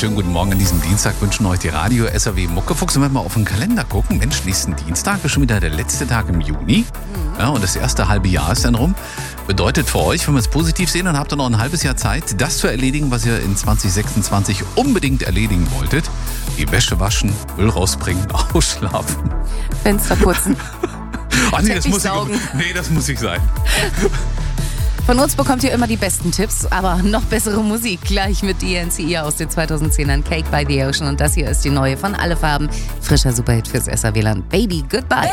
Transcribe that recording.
schönen guten Morgen an diesem Dienstag. Wünschen euch die Radio SAW Muckefuchs. Und wenn wir mal auf den Kalender gucken, Mensch, nächsten Dienstag ist schon wieder der letzte Tag im Juni. Ja, und das erste halbe Jahr ist dann rum. Bedeutet für euch, wenn wir es positiv sehen, dann habt ihr noch ein halbes Jahr Zeit, das zu erledigen, was ihr in 2026 unbedingt erledigen wolltet. Die Wäsche waschen, Müll rausbringen, ausschlafen. Fenster putzen. Ach nee, das muss ich sein. Von uns bekommt ihr immer die besten Tipps, aber noch bessere Musik. Gleich mit DNCE aus den 2010ern, Cake by the Ocean. Und das hier ist die neue von Alle Farben. Frischer Superhit fürs SAW-Land. Baby, goodbye.